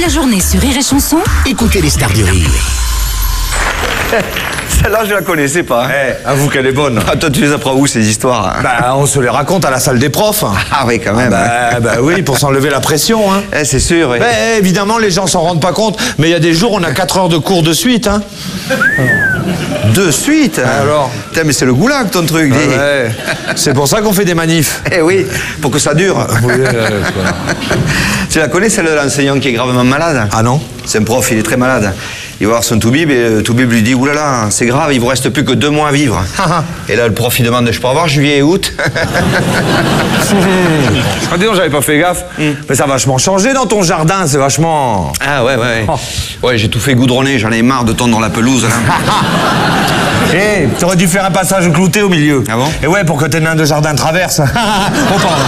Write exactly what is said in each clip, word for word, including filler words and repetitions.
la journée sur Rire et Chanson, Écoutez les stars du rire. Celle-là, je la connaissais pas. Hein. Eh, avoue qu'elle est bonne. Ah, toi, tu les apprends où, ces histoires hein? Bah, on se les raconte à la salle des profs. Ah oui, quand même. Bah, hein. bah oui, pour s'enlever la pression, hein. Eh, c'est sûr, oui. Bah, évidemment, les gens s'en rendent pas compte, mais il y a des jours, on a quatre heures de cours de suite, hein. De suite hein. Alors Putain, mais c'est le goulag, ton truc. Ah dis. ouais. C'est pour ça qu'on fait des manifs. Eh oui, pour que ça dure. Oui, euh, voilà. Tu la connais, celle de l'enseignant qui est gravement malade? Ah non? C'est un prof, il est très malade. Il va voir son toubib et le toubib lui dit « Oulala, c'est grave, il vous reste plus que deux mois à vivre. » Et là, le prof, il demande « Je peux avoir juillet et août ?» Ah, dis donc, j'avais pas fait gaffe. Mm. Mais ça a vachement changé dans ton jardin, c'est vachement... Ah ouais, ouais. Oh. Ouais, j'ai tout fait goudronner, j'en ai marre de tondre la pelouse, là. Hé, hey, t'aurais dû faire un passage clouté au milieu. Ah bon? Et ouais, pour que tes nains de jardin traversent. On parle.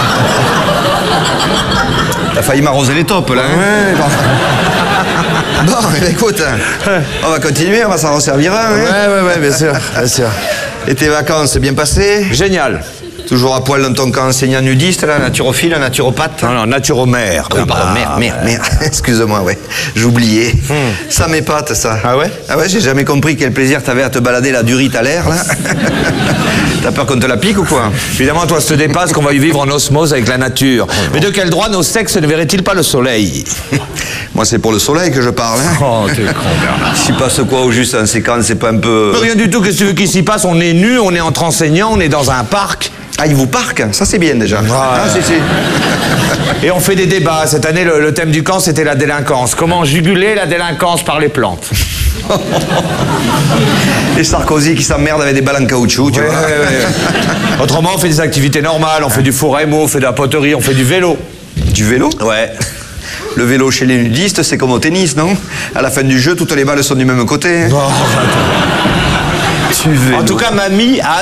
T'as failli m'arroser les topes, là. Hein? Ouais, bah... Bon, eh, écoute, on va continuer, on va s'en resservir un. Hein? Ouais, ouais, ouais, bien sûr, bien sûr. Et tes vacances, bien passées? Génial. Toujours à poil dans ton camp enseignant nudiste, là, naturophile, naturopathe? Non, non, naturomère. Ah oui, pardon, merde, merde, merde. Excuse-moi, ouais. J'oubliais. Hmm. Ça m'épate, ça. Ah ouais? Ah ouais, j'ai jamais compris quel plaisir t'avais à te balader la durite à l'air, là. T'as peur qu'on te la pique ou quoi? Évidemment, toi, ça te dépasse qu'on va y vivre en osmose avec la nature. Oh, mais de quel droit nos sexes ne verraient-ils pas le soleil? Moi, c'est pour le soleil que je parle, hein. Oh, t'es con, Bernard. Il s'y passe quoi au juste en séquence? C'est pas un peu... Rien du tout, qu'est-ce que tu veux qu'il s'y passe? On est nus, on est entre enseignants, on est dans un parc. Ah, ils vous parquent? Ça, c'est bien, déjà. Ouais. Ah, si, si. Et on fait des débats. Cette année, le, le thème du camp, c'était la délinquance. Comment juguler la délinquance par les plantes? Et Sarkozy qui s'emmerde avec des balles en caoutchouc, tu ouais, vois. Ouais, ouais. Autrement, on fait des activités normales. On fait du four à émaux, on fait de la poterie, on fait du vélo. Du vélo? Ouais. Le vélo chez les nudistes, c'est comme au tennis, non? À la fin du jeu, toutes les balles sont du même côté. Oh, tu vélo. en tout cas, mamie a